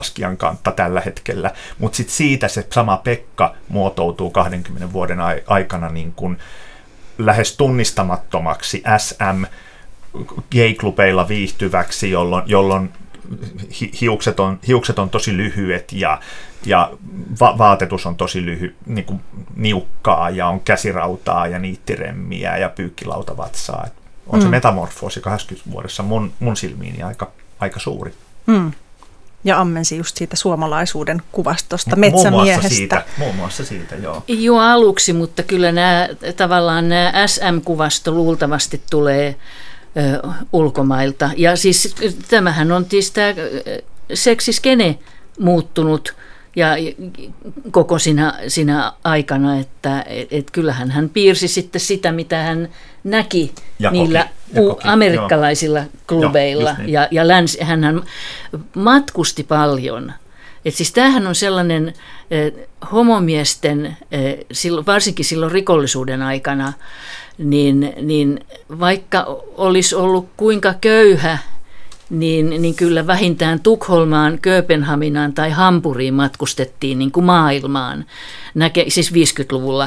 laskijan kantta tällä hetkellä, mutta sitten siitä se sama Pekka muotoutuu 20 vuoden aikana niin kuin lähes tunnistamattomaksi SM-gay-klubeilla viihtyväksi, jolloin hiukset on tosi lyhyet ja vaatetus on tosi niin kuin niukkaa ja on käsirautaa ja niittiremmiä ja pyykkilautavatsaa. On se metamorfoosi 20 vuodessa mun silmiini aika suuri. Ja ammensi just siitä suomalaisuuden kuvastosta, metsämiehestä. Muun muassa siitä, joo. Jo aluksi, mutta kyllä nämä SM-kuvasto luultavasti tulee ulkomailta. Ja siis tämähän on siis tämä seksiskene muuttunut ja koko siinä aikana, että kyllähän hän piirsi sitten sitä, mitä hän näki niillä amerikkalaisilla klubeilla. Ja hänhän matkusti paljon. Et siis tämähän on sellainen homomiesten, varsinkin silloin rikollisuuden aikana, niin vaikka olisi ollut kuinka köyhä, niin kyllä vähintään Tukholmaan, Kööpenhaminaan tai Hampuriin matkustettiin niin kuin maailmaan, siis 50-luvulla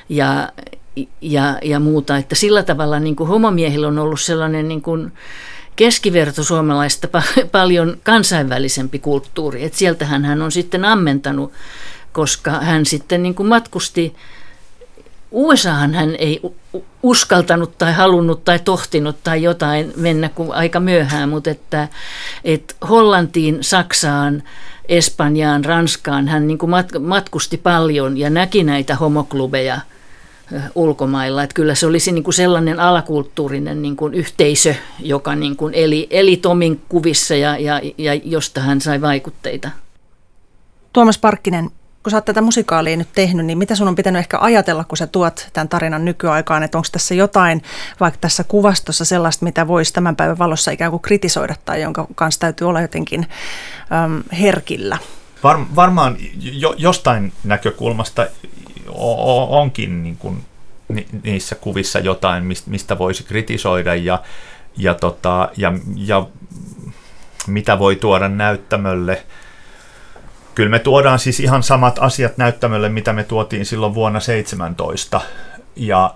ja muuta. Että sillä tavalla niin kuin homomiehillä on ollut sellainen niin kuin keskiverto suomalaista paljon kansainvälisempi kulttuuri. Että sieltähän hän on sitten ammentanut, koska hän sitten niin kuin matkusti. USAhan hän ei uskaltanut tai halunnut tai tohtinut tai jotain mennä kuin aika myöhään, mutta että Hollantiin, Saksaan, Espanjaan, Ranskaan hän niin kuin matkusti paljon ja näki näitä homoklubeja ulkomailla. Että kyllä se olisi niin kuin sellainen alakulttuurinen niin kuin yhteisö, joka niin kuin eli Tomin kuvissa ja josta hän sai vaikutteita. Tuomas Parkkinen, kun sä oot tätä musikaalia nyt tehnyt, niin mitä sun on pitänyt ehkä ajatella, kun sä tuot tämän tarinan nykyaikaan, että onko tässä jotain, vaikka tässä kuvastossa sellaista, mitä voisi tämän päivän valossa ikään kuin kritisoida tai jonka kanssa täytyy olla jotenkin herkillä? Varmaan jostain näkökulmasta onkin niin kuin niissä kuvissa jotain, mistä voisi kritisoida ja mitä voi tuoda näyttämölle. Kyllä me tuodaan siis ihan samat asiat näyttämölle, mitä me tuotiin silloin vuonna 2017 ja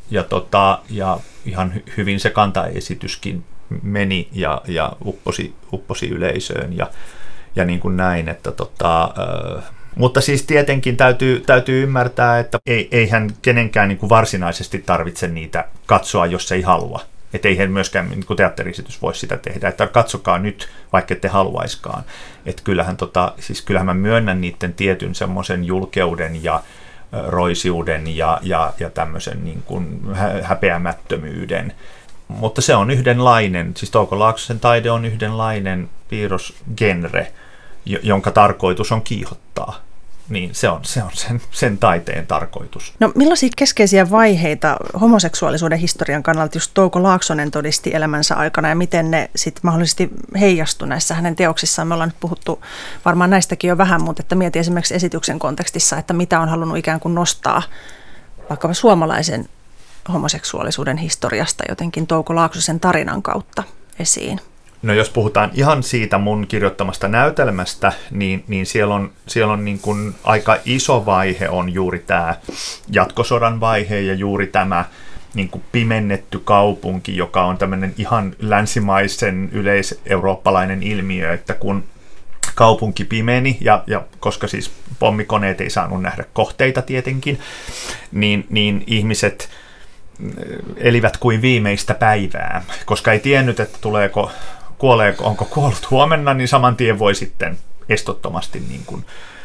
ihan hyvin se kantaesityskin meni ja upposi yleisöön ja niin kuin näin, että mutta siis tietenkin täytyy ymmärtää, että eihän kenenkään niin kuin varsinaisesti tarvitse niitä katsoa, jos ei halua. Että eihän myöskään niin kuin teatteriesitys voi sitä tehdä, että katsokaa nyt, vaikka ette haluaiskaan. Että kyllähän mä myönnän niiden tietyn semmoisen julkeuden ja roisiuden ja tämmöisen niin kuin häpeämättömyyden. Mutta se on yhdenlainen, siis Touko Laaksosen taide on yhdenlainen piirrosgenre, jonka tarkoitus on kiihottaa. Niin se on sen taiteen tarkoitus. No millaisia keskeisiä vaiheita homoseksuaalisuuden historian kannalta just Touko Laaksonen todisti elämänsä aikana ja miten ne sitten mahdollisesti heijastui näissä hänen teoksissaan? Me ollaan nyt puhuttu varmaan näistäkin jo vähän, mutta että mieti esimerkiksi esityksen kontekstissa, että mitä on halunnut ikään kuin nostaa vaikkapa suomalaisen homoseksuaalisuuden historiasta jotenkin Touko Laaksosen tarinan kautta esiin. No jos puhutaan ihan siitä mun kirjoittamasta näytelmästä, niin siellä on niin kuin aika iso vaihe on juuri tämä jatkosodan vaihe ja juuri tämä niin kuin pimennetty kaupunki, joka on tämmöinen ihan länsimaisen yleiseurooppalainen ilmiö, että kun kaupunki pimeni ja koska siis pommikoneet ei saanut nähdä kohteita tietenkin, niin ihmiset elivät kuin viimeistä päivää, koska ei tiennyt, että onko kuollut huomenna, niin saman tien voi sitten estottomasti niin kuin,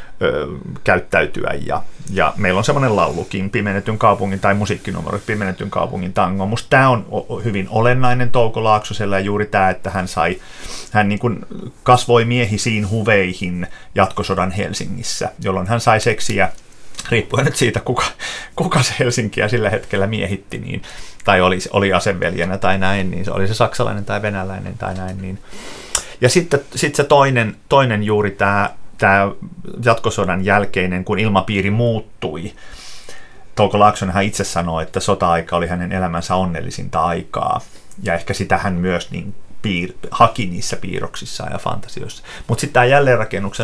käyttäytyä. Ja meillä on semmoinen laulukin, Pimennetyn kaupungin, tai musiikkinumero, Pimennetyn kaupungin tango. Musta tämä on hyvin olennainen Touko Laaksosella, ja juuri tämä, että hän niin kuin kasvoi miehisiin huveihin jatkosodan Helsingissä, jolloin hän sai seksiä, riippuen nyt siitä, kuka se Helsinkiä sillä hetkellä miehitti, niin tai oli aseveljenä tai näin, niin se oli se saksalainen tai venäläinen tai näin. Niin. Ja sitten se toinen juuri tämä jatkosodan jälkeinen, kun ilmapiiri muuttui. Touko Laaksonen itse sanoi, että sota-aika oli hänen elämänsä onnellisinta aikaa. Ja ehkä sitä hän myös niin haki niissä piirroksissaan ja fantasioissa. Mutta sitten tämä jälleenrakennuksen